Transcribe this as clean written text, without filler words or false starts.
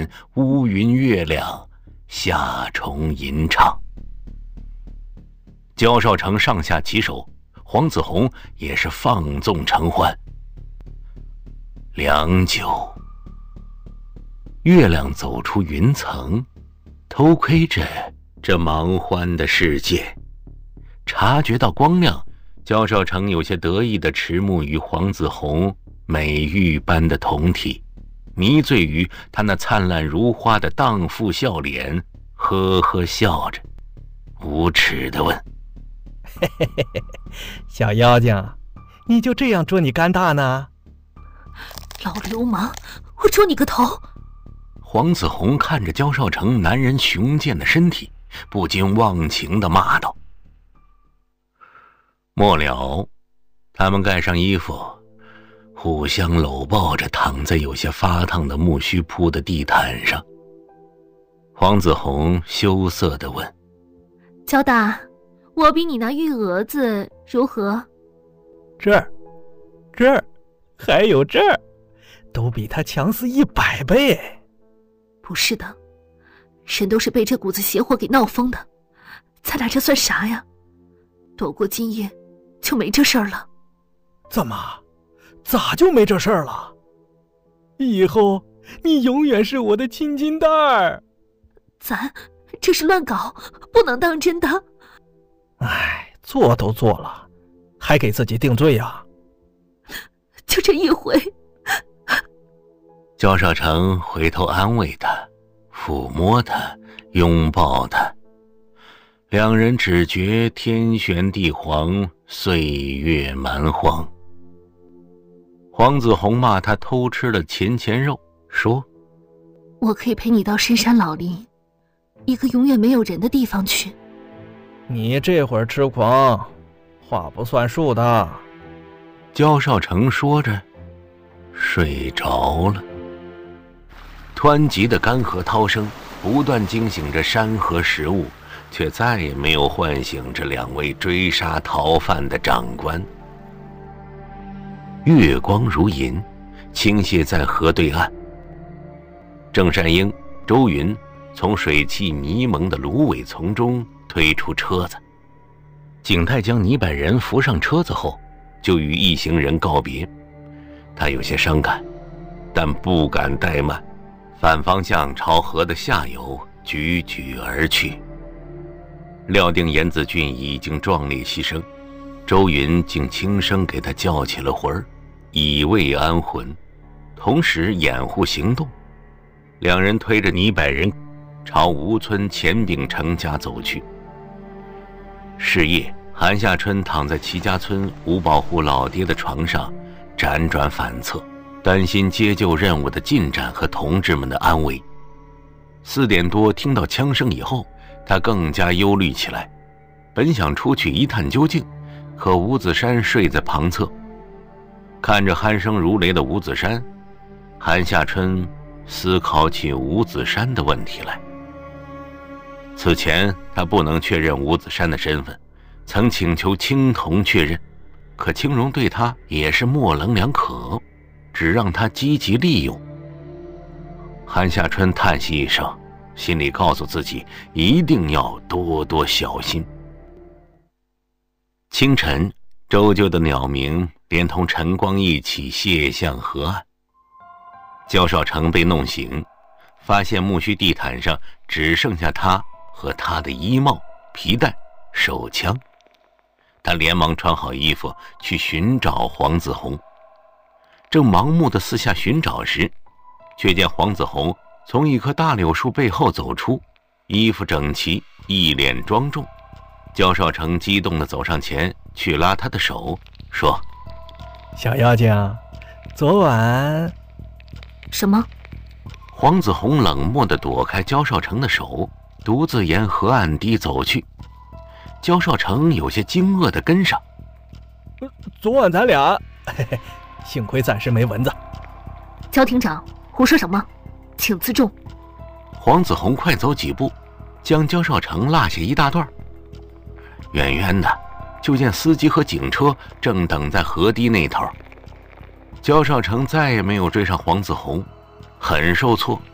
人，乌云月亮，夏虫吟唱。焦少成上下其手，黄子弘也是放纵成欢。良久，月亮走出云层，偷窥着这忙欢的世界。察觉到光亮，焦少成有些得意地迟暮于黄子弘美玉般的酮体，迷醉于他那灿烂如花的荡妇笑脸，呵呵笑着，无耻地问： 嘿嘿嘿嘿，小妖精，你就这样捉你干大呢？ 老流氓，我捉你个头！ 黄子弘看着焦少成男人雄健的身体，不禁忘情地骂道。末了，他们盖上衣服，互相搂抱着躺在有些发烫的木须铺的地毯上。黄子弘羞涩地问： 焦大，我比你那玉蛾子如何？ 这儿，还有这儿，都比他强死100倍。 不是的，人都是被这股子邪火给闹疯的，咱俩这算啥呀？躲过今夜就没这事儿了。 怎么？咋就没这事儿了？以后你永远是我的亲亲蛋儿。 咱这是乱搞，不能当真的。 哎，做都做了，还给自己定罪呀？ 就这一回。 焦少成回头安慰他，抚摸他，拥抱他。两人只觉天旋地黄，岁月蛮荒。黄子弘骂他偷吃了钱钱肉，说： 我可以陪你到深山老林，一个永远没有人的地方去。 你这会儿痴狂，话不算数的。 焦少成说着睡着了。湍急的干涸涛声不断惊醒着山河食物，却再也没有唤醒这两位追杀逃犯的长官。月光如银，倾泻在河对岸。郑善英、周云从水汽迷蒙的芦苇丛中推出车子。景泰将泥板人扶上车子后，就与一行人告别。他有些伤感，但不敢怠慢，反方向朝河的下游踽踽而去。料定严子俊已经壮烈牺牲，周云竟轻声给他叫起了魂儿，以慰安魂，同时掩护行动。两人推着泥摆人朝吴村钱炳成家走去。是夜，韩夏春躺在齐家村吴保户老爹的床上，辗转反侧，担心接救任务的进展和同志们的安危。4点多听到枪声以后，他更加忧虑起来，本想出去一探究竟，可吴子山睡在旁侧。看着鼾声如雷的吴子山，韩夏春思考起吴子山的问题来。此前他不能确认吴子山的身份，曾请求青铜确认，可青荣对他也是模棱两可，只让他积极利用。韩夏春叹息一声，心里告诉自己一定要多多小心。清晨，周旧的鸟鸣连同晨光一起泻向河岸。焦少成被弄醒，发现木须地毯上只剩下他和他的衣帽、皮带、手枪。他连忙穿好衣服去寻找黄子弘。正盲目的四下寻找时，却见黄子弘从一棵大柳树背后走出，衣服整齐，一脸庄重。焦少成激动地走上前去拉他的手，说： 小妖精，昨晚…… 什么？ 黄子弘冷漠地躲开焦少成的手，独自沿河岸堤走去。焦少成有些惊愕地跟上。 昨晚咱俩，嘿嘿，幸亏暂时没蚊子。 焦厅长，胡说什么？请自重。 黄子弘快走几步，将焦少成落下一大段。远远的，就见司机和警车正等在河堤那头。焦少成再也没有追上黄子弘，很受挫，